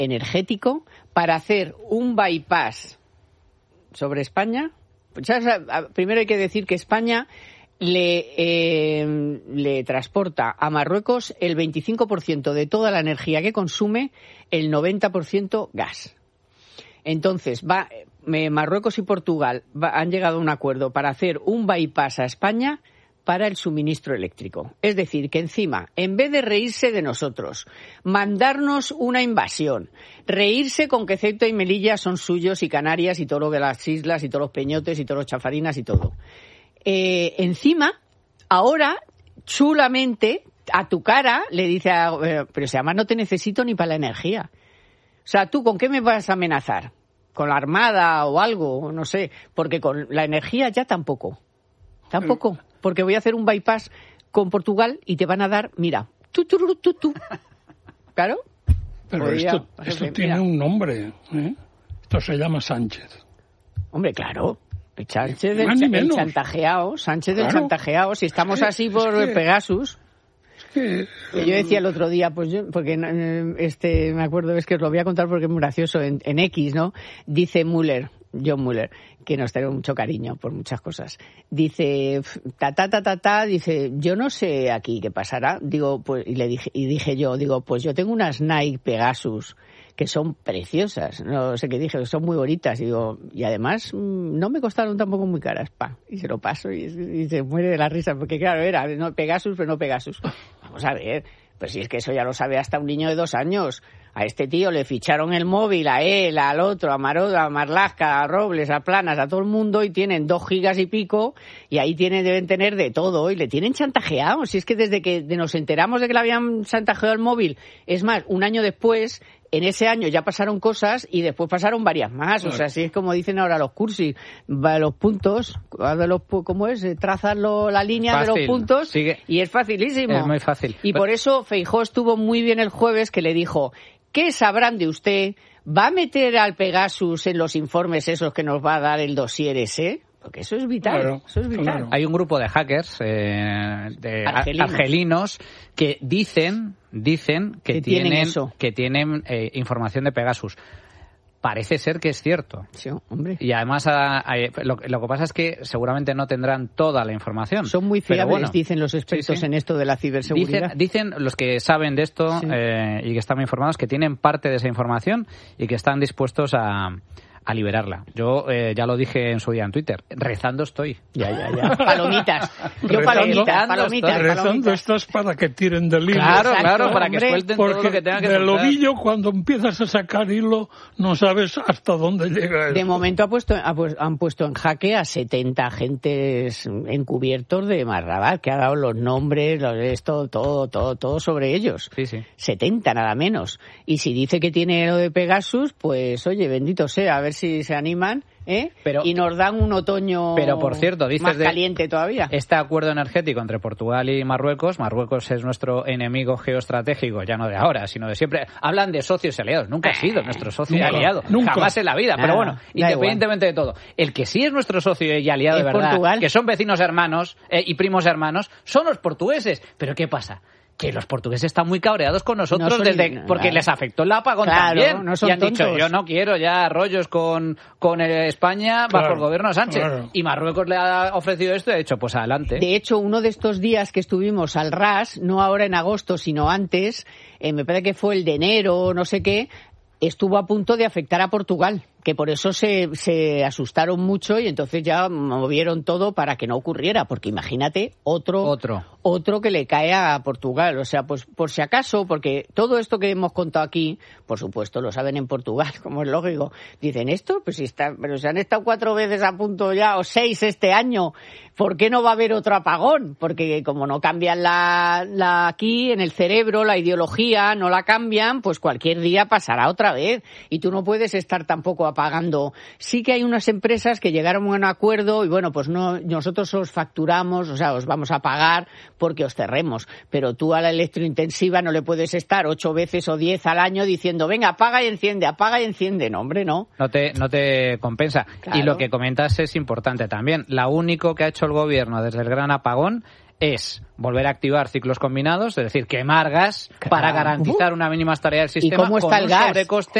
energético para hacer un bypass sobre España. Primero hay que decir que España le transporta a Marruecos el 25% de toda la energía que consume, el 90% gas. Entonces, Marruecos y Portugal han llegado a un acuerdo para hacer un bypass a España para el suministro eléctrico. Es decir, que encima, en vez de reírse de nosotros, mandarnos una invasión, reírse con que Ceuta y Melilla son suyos y Canarias y todo lo de las islas y todos los peñotes y todos los chafarinas y todo. Encima, ahora, chulamente, a tu cara, le dice, pero si además no te necesito ni para la energía. O sea, ¿tú con qué me vas a amenazar? ¿Con la Armada o algo? No sé, porque con la energía ya tampoco. Tampoco, porque voy a hacer un bypass con Portugal y te van a dar, mira, tú. ¿Claro? Pero esto tiene un nombre, ¿eh? Esto se llama Sánchez. Hombre, claro. Sánchez del chantajeado, si estamos así por Pegasus. Que yo decía el otro día, pues yo, porque me acuerdo, es que os lo voy a contar porque es muy gracioso, en X, ¿no? Dice John Mueller, que nos tiene mucho cariño por muchas cosas. Dice, dice, yo no sé aquí qué pasará. Digo, pues, dije yo, pues yo tengo unas Nike Pegasus que son preciosas, no sé qué dije, que son muy bonitas, y además no me costaron tampoco muy caras, y se lo paso y se muere de la risa, porque claro, era no Pegasus, pero no Pegasus. Vamos a ver, pues si es que eso ya lo sabe hasta un niño de 2 años. A este tío le ficharon el móvil, a él, al otro, a Maroda, a Marlaska, a Robles, a Planas, a todo el mundo, y tienen 2 gigas y pico, y ahí deben tener de todo, y le tienen chantajeado. Si es que desde que nos enteramos de que le habían chantajeado el móvil, es más, un año después, en ese año ya pasaron cosas y después pasaron varias más. O sea, así es como dicen ahora los cursis, los puntos, ¿cómo es? Trazas la línea fácil, de los puntos, sigue. Y es facilísimo. Es muy fácil. Y por eso Feijóo estuvo muy bien el jueves, que le dijo, ¿qué sabrán de usted? ¿Va a meter al Pegasus en los informes esos que nos va a dar el dossier ese? Porque eso es vital. Claro, eso es vital. Claro. Hay un grupo de hackers argelinos que dicen que tienen información de Pegasus. Parece ser que es cierto. Sí, hombre. Y además lo que pasa es que seguramente no tendrán toda la información. Son muy fiables, dicen los expertos en esto de la ciberseguridad. Dicen los que saben de esto y que están muy informados que tienen parte de esa información y que están dispuestos a liberarla. Yo ya lo dije en su día en Twitter. Rezando estoy. Ya. Palomitas. Yo palomitas. Rezando estás para que tiren del hilo. Claro, para que suelten porque todo lo que tengan que soltar. Del ovillo, cuando empiezas a sacar hilo, no sabes hasta dónde llega eso. De momento han puesto en jaque a 70 agentes encubiertos de Marrabat, que ha dado los nombres, todo sobre ellos. Sí. 70, nada menos. Y si dice que tiene lo de Pegasus, pues oye, bendito sea, a ver si se animan, y nos dan un otoño por cierto, más caliente todavía. Este acuerdo energético entre Portugal y Marruecos es nuestro enemigo geoestratégico, ya no de ahora, sino de siempre. Hablan de socios y aliados, nunca ha sido nuestro socio y aliado, jamás en la vida, pero bueno, independientemente de todo. El que sí es nuestro socio y aliado de verdad, Portugal, que son vecinos hermanos y primos hermanos, son los portugueses. ¿Pero qué pasa? Que los portugueses están muy cabreados con nosotros porque les afectó el apagón también. No son y han tontos. dicho, yo no quiero ya rollos con España bajo el gobierno de Sánchez. Claro. Y Marruecos le ha ofrecido esto y ha dicho, pues adelante. De hecho, uno de estos días que estuvimos al ras, no ahora en agosto, sino antes, me parece que fue el de enero, no sé qué, estuvo a punto de afectar a Portugal, que por eso se asustaron mucho y entonces ya movieron todo para que no ocurriera, porque imagínate otro que le cae a Portugal. O sea, pues por si acaso, porque todo esto que hemos contado aquí, por supuesto, lo saben en Portugal, como es lógico. Dicen esto, pues pero si han estado 4 veces a punto ya, o 6 este año, ¿por qué no va a haber otro apagón? Porque como no cambian aquí en el cerebro, la ideología, no la cambian, pues cualquier día pasará otra vez. Y tú no puedes estar tampoco apagando. Sí que hay unas empresas que llegaron a un acuerdo y bueno, pues no, nosotros os facturamos, o sea, os vamos a pagar porque os cerremos. Pero tú a la electrointensiva no le puedes estar 8 veces o 10 al año diciendo, venga, apaga y enciende. No, hombre, no. No te compensa. Claro. Y lo que comentas es importante también. Lo único que ha hecho el gobierno desde el gran apagón es volver a activar ciclos combinados, es decir, quemar gas para garantizar una mínima estabilidad del sistema. ¿Y cómo está el gas? Sobrecoste